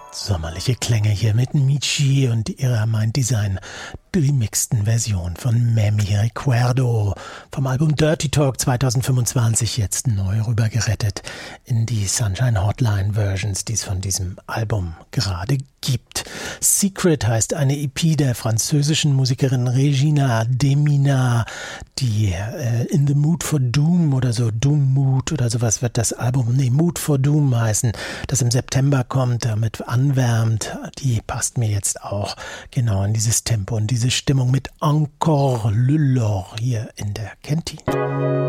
Sommerliche Klänge hier mit Michi und ihrer Mind Design remixten Version von Memi Recuerdo vom Album Dirty Talk 2025, jetzt neu rübergerettet in die Sunshine Hotline Versions, die es von diesem Album gerade gibt. Secret heißt eine EP der französischen Musikerin Regina Demina, die In the Mood for Doom oder so, Doom Mood oder sowas wird das Album, Mood for Doom heißen, das im September kommt, damit anwärmt. Die passt mir jetzt auch genau in dieses Tempo und diese Stimmung mit Encore Lulor hier in der Kentine.